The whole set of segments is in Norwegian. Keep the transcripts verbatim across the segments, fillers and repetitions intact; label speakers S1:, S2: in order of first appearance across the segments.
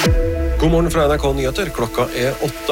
S1: God morgen fra N R K Nyheter, klokka er åtte.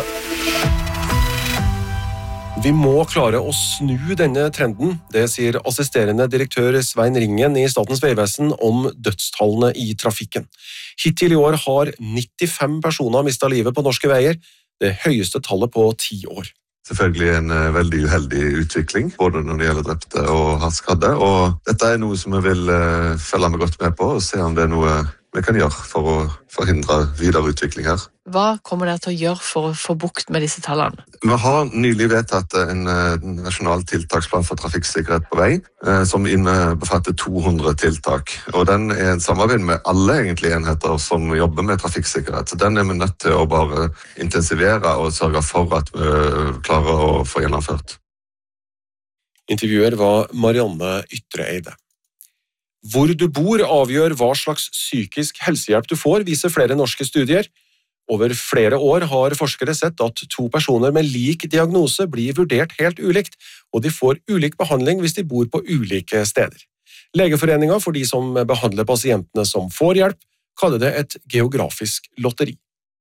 S1: Vi må klare å snu denne trenden, det sier assisterende direktør Svein Ringen i Statens Vegvesen om dødstallene i trafikken. Hittil i år har nittifem personer mistet livet på norske veier, det høyeste tallet på ti år.
S2: Selvfølgelig en uh, veldig uheldig utvikling, både når det gjelder drepte og hardt skadde, og dette er noe som vi vil uh, følge med godt med på og se om det er noe vi kan gjøre for å forhindre videre utvikling her.
S3: Hva kommer dere til å gjøre for å få bukt med disse tallene?
S2: Vi har nylig vedtatt en uh, nasjonal tiltaksplan for trafikksikkerhet på vei, uh, som innebefatter to hundre tiltak. Og den er en samarbeid med alle egentlig enheter som jobber med trafikksikkerhet. Så den er vi nødt til å bare intensivere og sørge for at vi uh, klarer å få gjennomført.
S1: Intervjuer var Marianne Ytreeide. Hvor du bor avgjør hva slags psykisk helsehjelp du får, viser flere norske studier. Over flere år har forskere sett at to personer med lik diagnose blir vurdert helt ulikt, og de får ulik behandling hvis de bor på ulike steder. Legeforeningen for de som behandler pasientene som får hjelp, kaller det et geografisk lotteri.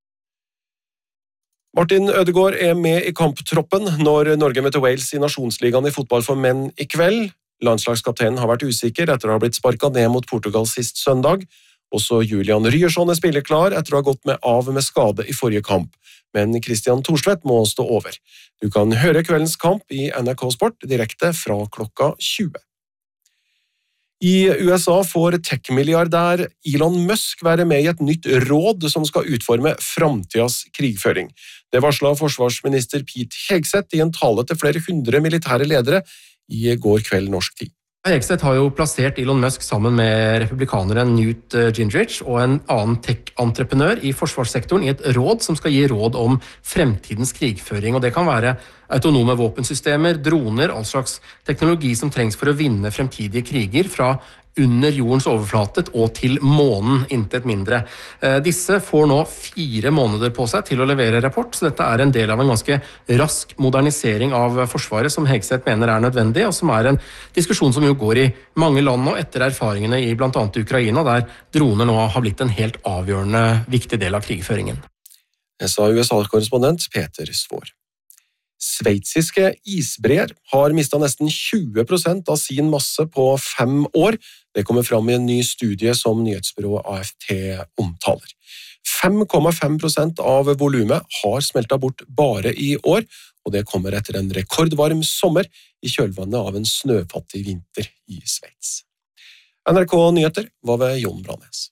S1: Martin Ødegaard er med i kamptroppen når Norge møter Wales i Nasjonsligaen i fotball for menn i kveld. Landslagskapteinen har vært usikker etter å ha blitt sparket ned mot Portugal sist søndag. Også Julian Ryerson er spilleklar etter å ha gått med av med skade i forrige kamp, men Christian Thorstvedt må stå over. Du kan høre kveldens kamp i N R K Sport direkte fra klokka tjue. I U S A får tech-milliardær Elon Musk være med i et nytt råd som skal utforme framtidas krigføring. Det varslet forsvarsminister Pete Hegseth i en tale til flere hundre militære ledere i går kveld norsk tid.
S4: Hegseth har jo plassert Elon Musk sammen med republikaneren Newt Gingrich og en annen tech-entreprenør i forsvarssektoren i et råd som skal gi råd om fremtidens krigføring. Og det kan være autonome våpensystemer, droner, all slags teknologi som trengs for å vinne fremtidige kriger fra under jordens overflate og til månen, intet mindre. Disse får nå fire måneder på seg til å levere rapport, så dette er en del av en ganske rask modernisering av Forsvaret som Hegseth mener er nødvendig, og som er en diskusjon som jo går i mange land nå etter erfaringene i blant annet Ukraina, der droner nå har blitt en helt avgjørende viktig del av krigføringen.
S1: Det sa U S A-korrespondent Peter Svår. Sveitsiske isbreer har mistet nesten tjue prosent av sin masse på fem år. Det kommer fram i en ny studie som nyhetsbyrået A F P omtaler. fem komma fem prosent av volumet har smeltet bort bare i år, og det kommer etter en rekordvarm sommer i kjølvannet av en snøfattig vinter i Sveits. N R K Nyheter var ved Jon Brannes.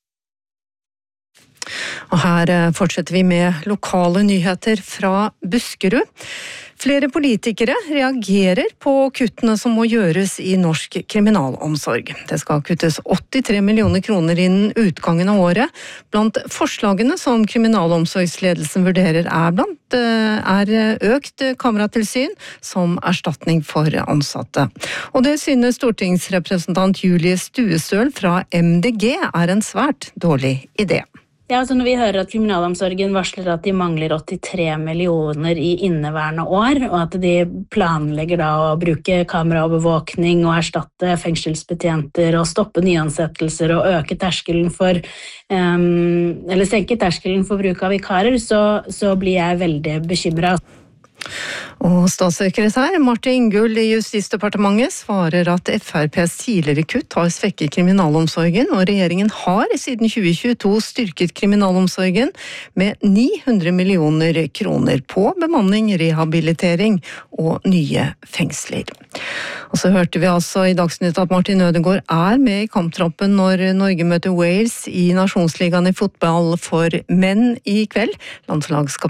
S5: Og her fortsetter vi med lokale nyheter fra Buskerud. Flere politikere reagerer på kuttene som må gjøres i norsk kriminalomsorg. Det skal kuttes åttitre millioner kroner innen utgangen av året. Blant forslagene som kriminalomsorgsledelsen vurderer er blant er økt kameratilsyn som erstatning for ansatte. Og det synes stortingsrepresentant Julie Stuesøl fra M D G er en svært dårlig idé.
S6: Ja, altså når vi hører at kriminalomsorgen varsler at de mangler åttitre millioner i inneværende år, og at de planlegger da å bruke kameraovervåkning og erstatte fengselsbetjenter og stoppe nyansettelser og øke terskelen for, um, eller senke terskelen for bruk av vikarer, så, så blir jeg veldig bekymret.
S5: Og statssekretær Martin Gull i Justisdepartementet svarer at F R P's tidligere kutt har svekket kriminalomsorgen, og regjeringen har siden tjue tjueto styrket kriminalomsorgen med ni hundre millioner kroner på bemanning, rehabilitering og nye fengsler. Og så hørte vi altså i Dagsnytt at Martin Ødegaard er med i kamptroppen når Norge møter Wales i Nasjonsligaen i fotball for menn i kveld. Landslagskaptein